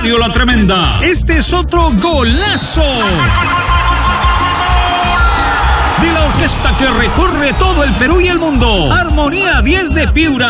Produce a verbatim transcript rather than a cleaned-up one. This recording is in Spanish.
Radio La Tremenda. Este es otro golazo de la orquesta que recorre todo el Perú y el mundo. Armonía diez de Piura.